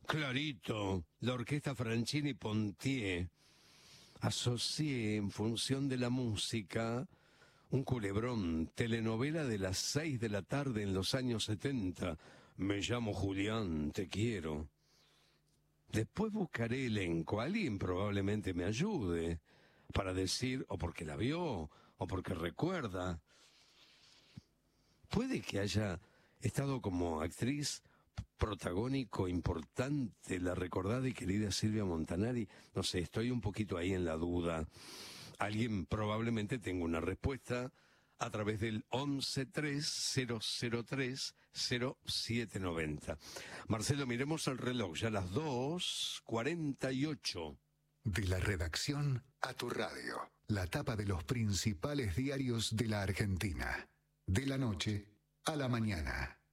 Clarito, la orquesta Franchini Pontier. Asocié en función de la música un culebrón, telenovela de las 6 de la tarde en los años 70. Me llamo Julián, te quiero. Después buscaré elenco, alguien probablemente me ayude para decir, o porque la vio, o porque recuerda. Puede que haya estado como actriz protagónico importante la recordada y querida Silvia Montanari. No sé, estoy un poquito ahí en la duda. Alguien probablemente tenga una respuesta a través del 1130030790. Marcelo, miremos el reloj, ya las 2:48. De la redacción a tu radio. La tapa de los principales diarios de la Argentina. De la noche a la mañana.